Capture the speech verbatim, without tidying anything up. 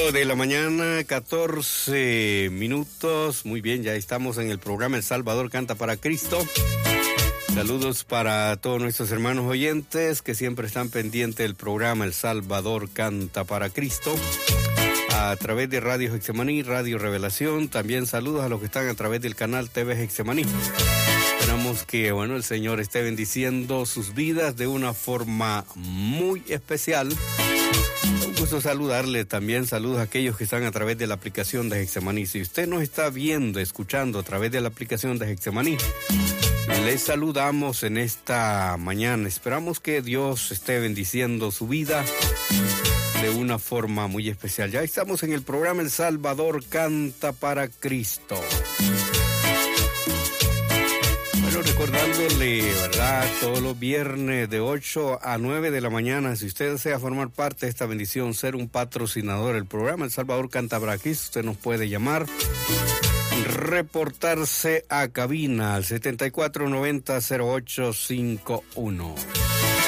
Ocho de la mañana, catorce minutos. Muy bien, ya estamos en el programa El Salvador Canta para Cristo. Saludos para todos nuestros hermanos oyentes que siempre están pendientes del programa El Salvador Canta para Cristo a través de Radio Getsemaní, Radio Revelación. También saludos a los que están a través del canal T V Getsemaní. Esperamos que, bueno, el Señor esté bendiciendo sus vidas de una forma muy especial. Un gusto saludarle también, saludos a aquellos que están a través de la aplicación de Getsemaní. Si usted nos está viendo, escuchando a través de la aplicación de Getsemaní, les saludamos en esta mañana. Esperamos que Dios esté bendiciendo su vida de una forma muy especial. Ya estamos en el programa El Salvador Canta para Cristo. Bueno, recordándole, ¿verdad? Todos los viernes de ocho a nueve de la mañana, si usted desea formar parte de esta bendición, ser un patrocinador del programa El Salvador Canta para Cristo, usted nos puede llamar, reportarse a cabina al setenta y cuatro noventa cero ocho cincuenta y uno.